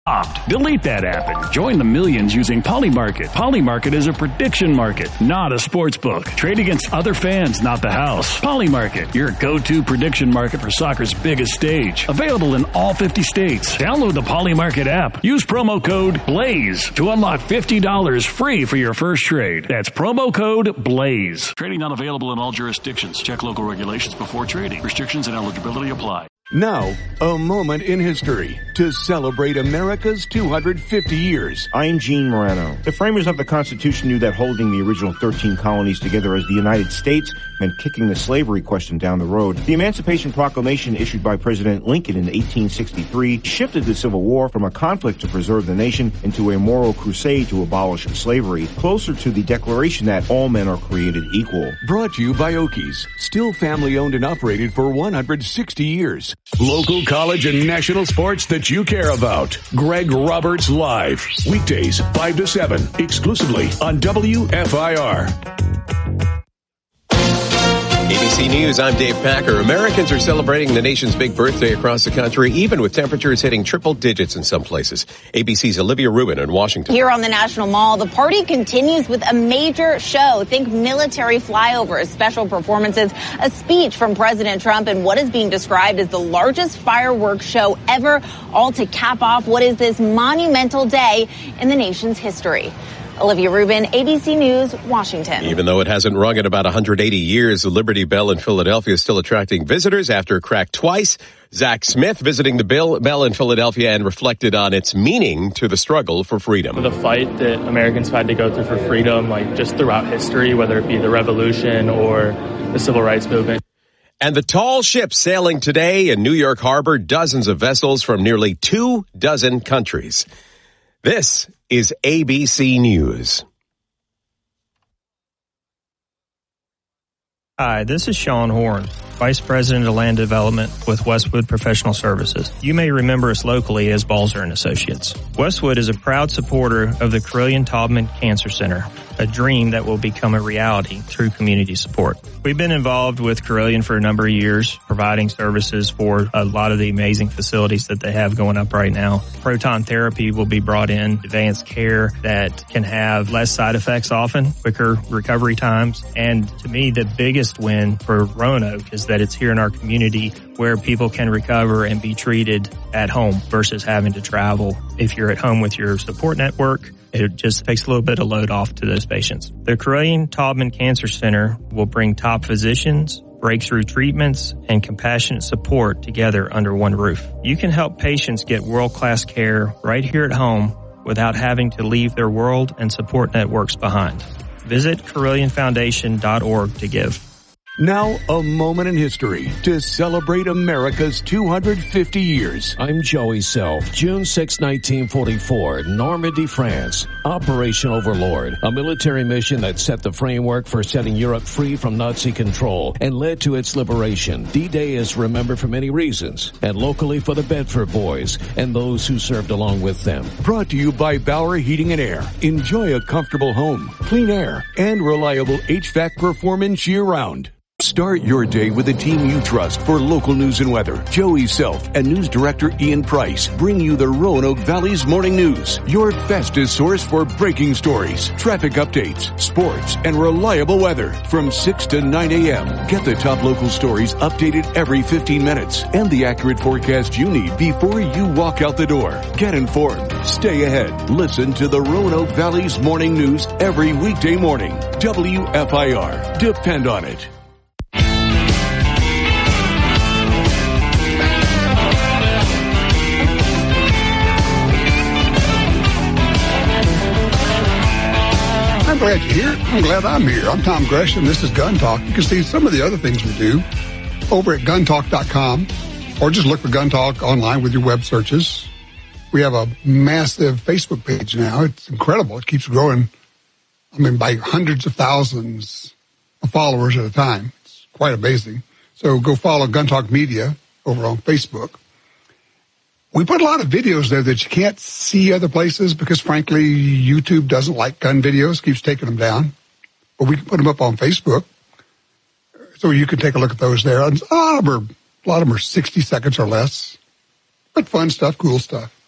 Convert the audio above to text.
Delete that app and join the millions using Polymarket. Polymarket is a prediction market, not a sports book. Trade against other fans, not the house. Polymarket, your go-to prediction market for soccer's biggest stage. Available in all 50 states. Download the Polymarket app. Use promo code BLAZE to unlock $50 free for your first trade. That's promo code BLAZE. Trading not available in all jurisdictions. Check local regulations before trading. Restrictions and eligibility apply. Now, a moment in history to celebrate America's 250 years. I'm Gene Morano. The framers of the Constitution knew that holding the original 13 colonies together as the United States meant kicking the slavery question down the road. The Emancipation Proclamation issued by President Lincoln in 1863 shifted the Civil War from a conflict to preserve the nation into a moral crusade to abolish slavery, closer to the declaration that all men are created equal. Brought to you by Okies, still family owned and operated for 160 years. Local, college, and national sports that you care about. Greg Roberts Live. Weekdays, 5 to 7, exclusively on WFIR. ABC News, I'm Dave Packer. Americans are celebrating the nation's big birthday across the country, even with temperatures hitting triple digits in some places. ABC's Olivia Rubin in Washington. Here on the National Mall, the party continues with a major show. Think military flyovers, special performances, a speech from President Trump, and what is being described as the largest fireworks show ever, all to cap off what is this monumental day in the nation's history. Olivia Rubin, ABC News, Washington. Even though it hasn't rung in about 180 years, the Liberty Bell in Philadelphia is still attracting visitors after it cracked twice. Zach Smith visiting the Bell in Philadelphia and reflected on its meaning to the struggle for freedom. The fight that Americans had to go through for freedom, like just throughout history, whether it be the revolution or the civil rights movement. And the tall ships sailing today in New York Harbor, dozens of vessels from nearly 24 countries. This is ABC News. Hi, this is Sean Horn, Vice President of Land Development with Westwood Professional Services. You may remember us locally as Balzer & Associates. Westwood is a proud supporter of the Carilion-Taubman Cancer Center, a dream that will become a reality through community support. We've been involved with Carilion for a number of years, providing services for a lot of the amazing facilities that they have going up right now. Proton therapy will be brought in, advanced care that can have less side effects often, quicker recovery times, and to me, the biggest win for Roanoke is that it's here in our community where people can recover and be treated at home versus having to travel. If you're at home with your support network, it just takes a little bit of load off to those patients. The Carilion-Taubman Cancer Center will bring top physicians, breakthrough treatments, and compassionate support together under one roof. You can help patients get world-class care right here at home without having to leave their world and support networks behind. Visit CarillionFoundation.org to give. Now, a moment in history to celebrate America's 250 years. I'm Joey Self. June 6, 1944, Normandy, France. Operation Overlord, a military mission that set the framework for setting Europe free from Nazi control and led to its liberation. D-Day is remembered for many reasons, and locally for the Bedford Boys and those who served along with them. Brought to you by Bauer Heating and Air. Enjoy a comfortable home, clean air, and reliable HVAC performance year-round. Start your day with a team you trust for local news and weather. Joey Self and News Director Ian Price bring you the Roanoke Valley's Morning News, your fastest source for breaking stories, traffic updates, sports, and reliable weather from 6 to 9 a.m. Get the top local stories updated every 15 minutes and the accurate forecast you need before you walk out the door. Get informed. Stay ahead. Listen to the Roanoke Valley's Morning News every weekday morning. WFIR. Depend on it. I'm glad you're here. I'm glad I'm here. I'm Tom Gresham. This is Gun Talk. You can see some of the other things we do over at guntalk.com, or just look for Gun Talk online with your web searches. We have a massive Facebook page now. It's incredible. It keeps growing. I mean, by hundreds of thousands of followers at a time. It's quite amazing. So go follow Gun Talk Media over on Facebook. We put a lot of videos there that you can't see other places because, frankly, YouTube doesn't like gun videos, keeps taking them down. But we can put them up on Facebook, so you can take a look at those there. A lot of them are 60 seconds or less, but fun stuff, cool stuff.